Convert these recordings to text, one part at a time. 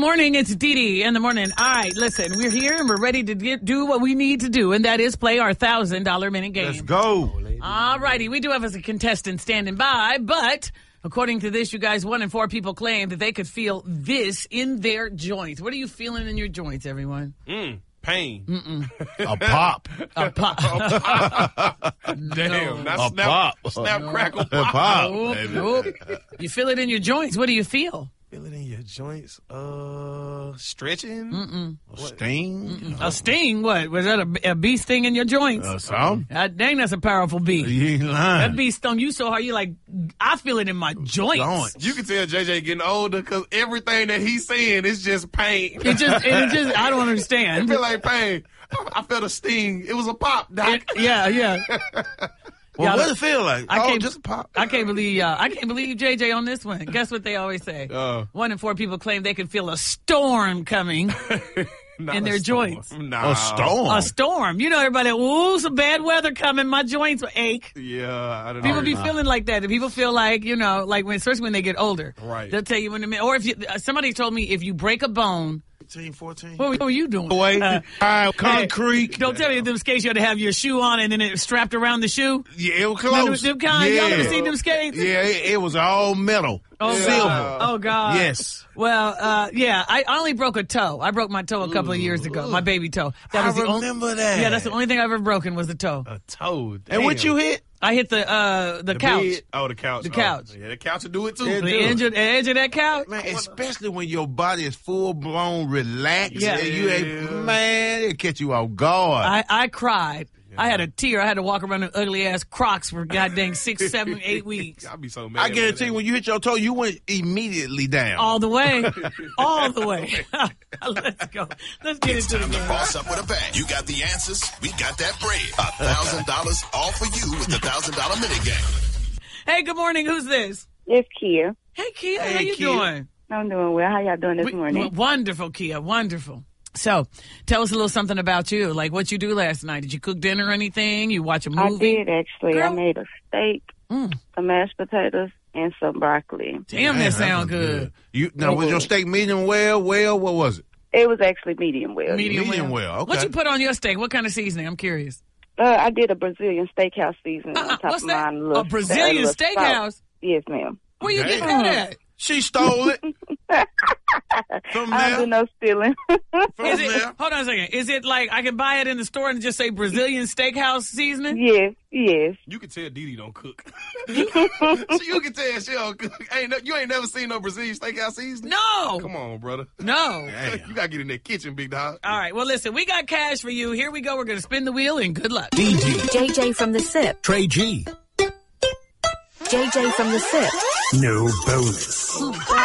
morning. It's Dee Dee in the morning. All right, listen, we're here and we're ready to do what we need to do, and that is play our $1,000 minute game. Let's go. All righty. We do have a contestant standing by, but according to this, you guys, 1 in 4 people claim that they could feel this in their joints. What are you feeling in your joints, everyone? Pain. A pop. A pop. Damn. A pop. Snap, crackle, pop. Pop. Nope. You feel it in your joints. What do you feel? Feel it in your joints. Stretching. Sting. A sting? What? Was that a bee sting in your joints? Some. Dang, that's a powerful bee. You ain't lying. That bee stung you so hard, you like, I feel it in my joints. You can tell JJ getting older because everything that he's saying is just pain. It just, I don't I understand. feel like pain. I felt a sting. It was a pop, Doc. Yeah. Well, Yeah, what does it feel like? I can't- Just a pop. I can't believe JJ on this one. Guess what they always say? 1 in 4 people claim they can feel a storm coming Not in a their storm. joints. Nah. A storm. A storm. You know, everybody, ooh, some bad weather coming. My joints will ache. Yeah, I don't know. People be feeling like that. And people feel like, you know, like especially when they get older. Right. They'll tell you when or if you, somebody told me if you break a bone, 14. what were you doing? Concrete. Don't tell me them skates you had to have your shoe on and then it strapped around the shoe. Yeah, it was close. Them kind, y'all ever seen them skates? Yeah, it was all metal. Oh, Silver. God. Oh, God. Yes. Well, I only broke a toe. I broke my toe a couple of years ago, my baby toe. I remember that. Yeah, that's the only thing I've ever broken was the toe. A toe. And what you hit? I hit the couch. bed? Oh, the couch. The couch. Yeah, the couch will do it too. Yeah, The edge of that couch. Man, especially when your body is full blown relaxed. Yeah. And you ain't, man, it'll catch you off guard. I cried. I had a tear. I had to walk around in ugly ass Crocs for goddamn 6, 7, 8 weeks. I'll be so mad. I guarantee you, when you hit your toe, you went immediately down. All the way. All the way. Let's go. Let's get into the game. Boss up with a bang. You got the answers. We got that bread. $1,000 all for you with the $1,000 minute game. Hey, good morning. Who's this? It's Kia. Hey, Kia. Hey, how you Kia. doing? I'm doing well. How y'all doing this morning? Wonderful, Kia. Wonderful. So, tell us a little something about you. Like, what you do last night? Did you cook dinner or anything? You watch a movie? I did, actually. Girl. I made a steak, some mashed potatoes, and some broccoli. Damn, that sound good. Was your steak medium well? What was it? It was actually medium well. Medium well. Okay. What you put on your steak? What kind of seasoning? I'm curious. I did a Brazilian steakhouse seasoning on top What's of that? mine. A Brazilian steakhouse? Yes, ma'am. Where you get Damn. that at? She stole it. From I don't do there. no stealing. From Is it, there. hold on a second. Is it like I can buy it in the store and just say Brazilian steakhouse seasoning? yes. You can tell Dee Dee don't cook. So you can tell she don't cook. You ain't never seen no Brazilian steakhouse seasoning? No. Come on, brother. No. You got to get in that kitchen, big dog. All right. Well, listen, we got cash for you. Here we go. We're going to spin the wheel and good luck. JJ from the SIP. Trey G. JJ from the SIP. No bonus.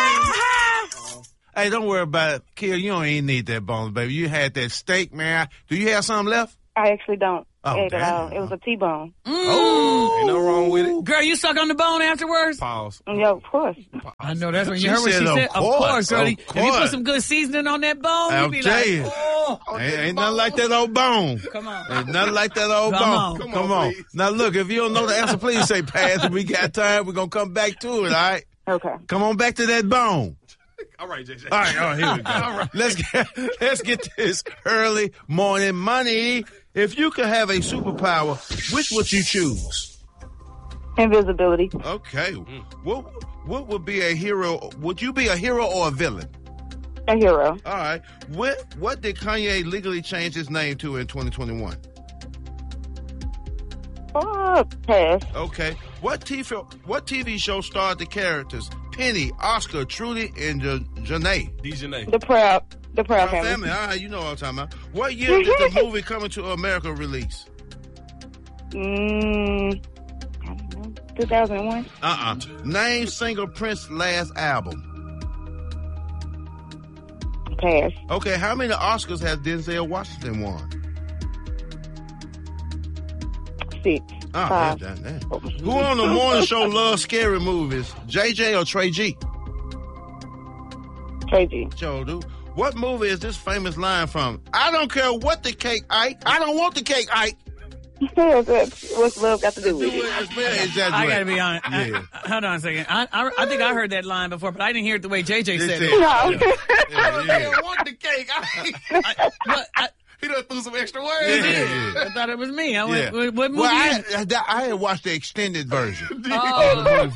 Hey, don't worry about it. Kia, you don't even need that bones, baby. You had that steak, man. Do you have something left? I actually don't Oh, eat it all. damn. It was a T-bone. Oh. Ain't no wrong with it. Girl, you suck on the bone afterwards? Pause. Yeah, of course. I know. That's when you She heard what said, she of said. Of course, course, girl. of If you put course. some good seasoning on that bone, I'll you be tell like, you. oh. Ain't nothing like that old bone. Come on. Ain't nothing like that old Come bone. on. Come on. please. Now, look, if you don't know the answer, please say pass. If we got time, we're going to come back to it, all right? Okay. Come on back to that bone. All right, JJ. All right, here we go. All right. Let's get this early morning money. If you could have a superpower, which would you choose? Invisibility. Okay. What would be a hero? Would you be a hero or a villain? A hero. All right. What did Kanye legally change his name to in 2021? Oh, pass. Okay. What TV show starred the characters Penny, Oscar, Trudy, and Janae? Dejanay. The Proud Our Family. family. All right, you know what I'm talking about. What year did the movie Coming to America release? I don't know. 2001. Name single Prince's last album. Pass. Okay, how many Oscars has Denzel Washington won? 6. Oh, 5. damn. Who on the morning show loves scary movies? JJ or Trey G? Trey G. Joe, dude. What movie is this famous line from? I don't care what the cake, Ike. I don't want the cake, Ike. What's love got to do with it? I got to be honest. Yeah. Hold on a second. I think I heard that line before, but I didn't hear it the way JJ said it. No. I want the cake. He done threw some extra words in. Yeah. I thought it was me. I Yeah. went, what movie? Well, I had watched the extended version. Oh.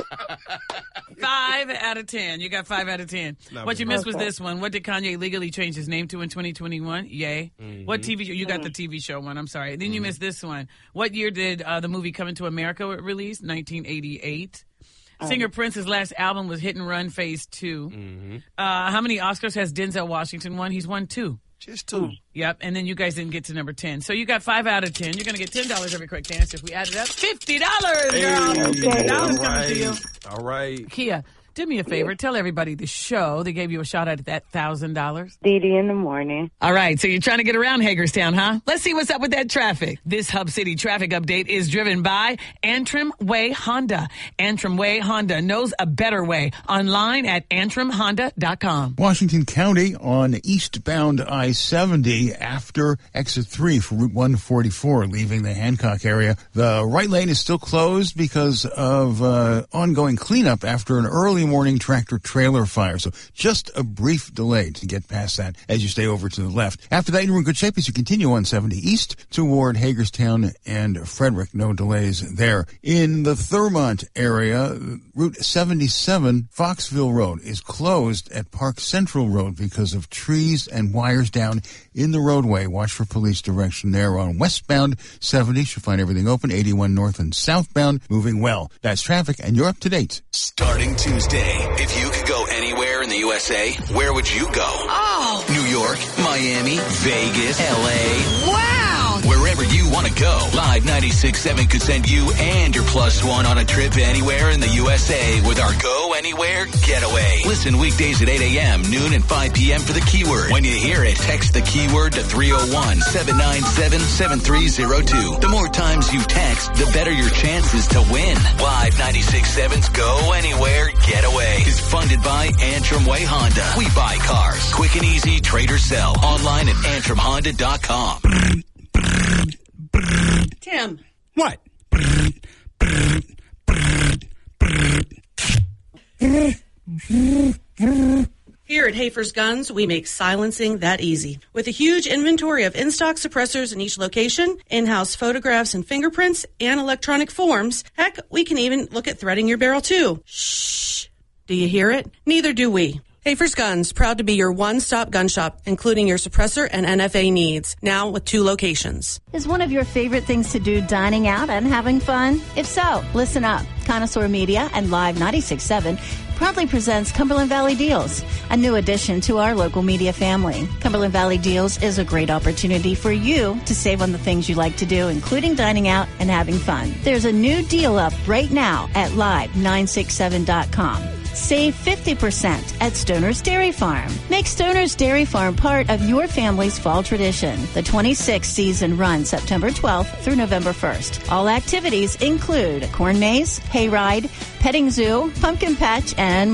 5 out of 10. You got 5 out of 10. What you missed was this one. What did Kanye legally change his name to in 2021? Yay. What TV show? You got the TV show one. I'm sorry. Then you missed this one. What year did the movie Coming to America release? 1988. Singer Prince's last album was Hit and Run Phase 2. How many Oscars has Denzel Washington won? He's won 2. Just 2. Yep, and then you guys didn't get to number 10. So you got 5 out of 10. You're going to get $10 every quick dance. If we add it up, $50, girl. $50 coming to you. All right. Kia, do me a favor. Tell everybody the show. They gave you a shot at that $1,000. Dee Dee in the morning. All right, so you're trying to get around Hagerstown, huh? Let's see what's up with that traffic. This Hub City traffic update is driven by Antrim Way Honda. Antrim Way Honda knows a better way. Online at antrimhonda.com. Washington County on eastbound I-70 after exit 3 for Route 144, leaving the Hancock area. The right lane is still closed because of ongoing cleanup after an early morning tractor-trailer fire. So just a brief delay to get past that as you stay over to the left. After that, you're in good shape as you continue on 70 east toward Hagerstown and Frederick. No delays there. In the Thurmont area, Route 77, Foxville Road, is closed at Park Central Road because of trees and wires down in the roadway. Watch for police direction there. On westbound 70, should find everything open. 81 north and southbound, moving well. That's traffic, and you're up to date. Starting Tuesday, if you could go anywhere in the USA, where would you go? Oh! New York, Miami, Vegas, LA. Wow! Wherever you want to go, Live 96.7 could send you and your plus one on a trip anywhere in the USA with our Go Anywhere Getaway. Listen weekdays at 8 a.m., noon, and 5 p.m. for the keyword. When you hear it, text the keyword to 301-797-7302. The more times you text, the better your chances to win. Live 96.7's Go Anywhere Getaway is funded by Antrim Way Honda. We buy cars. Quick and easy, trade or sell. Online at antrimhonda.com. Tim. What? Here at Hafer's Guns, we make silencing that easy. With a huge inventory of in-stock suppressors in each location, in-house photographs and fingerprints, and electronic forms, heck, we can even look at threading your barrel too. Shh. Do you hear it? Neither do we. Hafer's Guns, proud to be your one-stop gun shop, including your suppressor and NFA needs, now with 2 locations. Is one of your favorite things to do dining out and having fun? If so, listen up. Connoisseur Media and Live 96.7 proudly presents Cumberland Valley Deals, a new addition to our local media family. Cumberland Valley Deals is a great opportunity for you to save on the things you like to do, including dining out and having fun. There's a new deal up right now at live967.com. Save 50% at Stoner's Dairy Farm. Make Stoner's Dairy Farm part of your family's fall tradition. The 26th season runs September 12th through November 1st. All activities include a corn maze, hayride, petting zoo, pumpkin patch, and